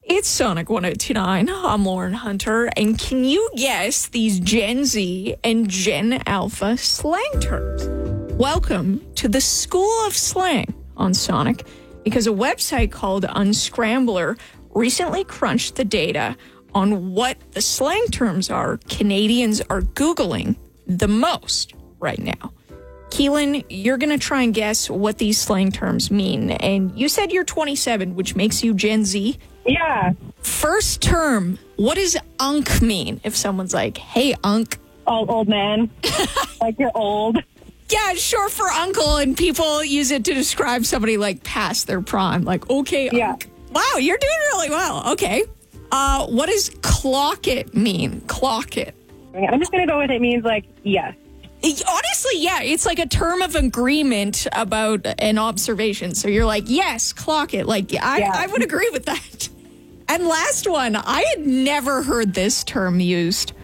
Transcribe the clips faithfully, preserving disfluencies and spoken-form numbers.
It's Sonic one oh two point nine. I'm Lauren Hunter. And can you guess these Gen Z and Gen Alpha slang terms? Welcome to the School of Slang on Sonic, because a website called Unscrambler recently crunched the data on what the slang terms are Canadians are Googling the most right now. Keelan, you're going to try and guess what these slang terms mean. And you said you're twenty-seven, which makes you Gen Z. Yeah. First term, what does unk mean? If someone's like, hey, unk. Old, old man. Like you're old. Yeah, short for uncle, and people use it to describe somebody like past their prime. Like, okay, Yeah. unk. Wow, you're doing really well. Okay. Uh, what does clock it mean? Clock it. I'm just going to go with it means like, yes. Honestly, yeah, it's like a term of agreement about an observation. So you're like, yes, clock it. Like, I, Yeah. I would agree with that. And last one, I had never heard this term used.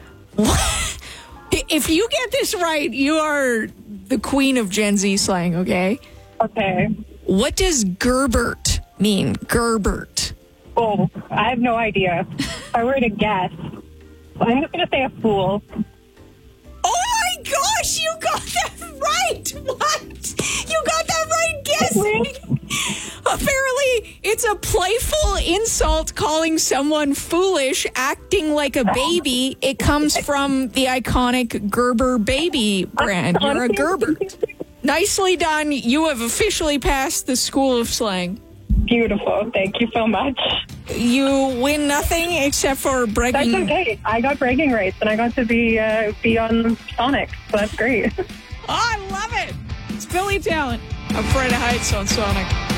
If you get this right, you are the queen of Gen Z slang, okay? Okay. What does Gerbert mean? Gerbert. Oh, I have no idea. If I were to guess, I'm just going to say a fool. Oh my gosh, you got that right! What? You got that right guessing! Apparently, it's a playful insult calling someone foolish, acting like a baby. It comes from the iconic Gerber baby brand. You're a Gerber. Nicely done. You have officially passed the School of Slang. Beautiful. Thank you so much. You win nothing except for bragging. That's okay. I got bragging rights, and I got to be uh, be on Sonic, so that's great. Oh, I love it. It's Billy Talent. I'm Friday Heights on Sonic.